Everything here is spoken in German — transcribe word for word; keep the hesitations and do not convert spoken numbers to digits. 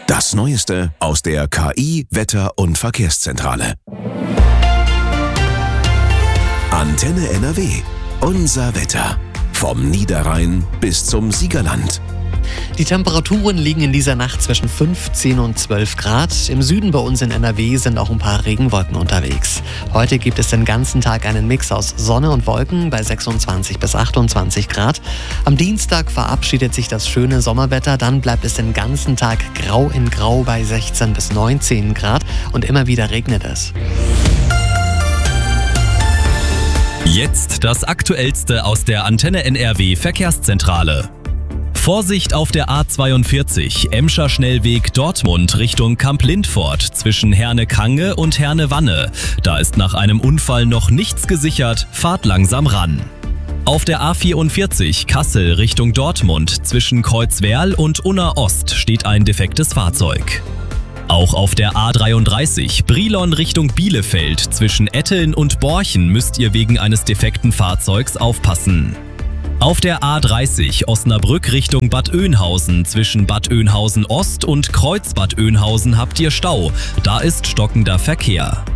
Das Neueste aus der K I, Wetter- und Verkehrszentrale. Antenne N R W. Unser Wetter. Vom Niederrhein bis zum Siegerland. Die Temperaturen liegen in dieser Nacht zwischen fünfzehn und zwölf Grad. Im Süden bei uns in N R W sind auch ein paar Regenwolken unterwegs. Heute gibt es den ganzen Tag einen Mix aus Sonne und Wolken bei sechsundzwanzig bis achtundzwanzig Grad. Am Dienstag verabschiedet sich das schöne Sommerwetter. Dann bleibt es den ganzen Tag grau in grau bei sechzehn bis neunzehn Grad und immer wieder regnet es. Jetzt das Aktuellste aus der Antenne N R W Verkehrszentrale. Vorsicht auf der A zweiundvierzig, Emscher Schnellweg Dortmund Richtung Kamp-Lindfort zwischen Herne-Kange und Herne-Wanne. Da ist nach einem Unfall noch nichts gesichert, fahrt langsam ran. Auf der A vierundvierzig, Kassel Richtung Dortmund zwischen Kreuzwerl und Unna Ost steht ein defektes Fahrzeug. Auch auf der A dreiunddreißig, Brilon Richtung Bielefeld zwischen Etteln und Borchen müsst ihr wegen eines defekten Fahrzeugs aufpassen. Auf der A dreißig, Osnabrück Richtung Bad Oeynhausen zwischen Bad Oeynhausen Ost und Kreuz Bad Oeynhausen habt ihr Stau. Da ist stockender Verkehr.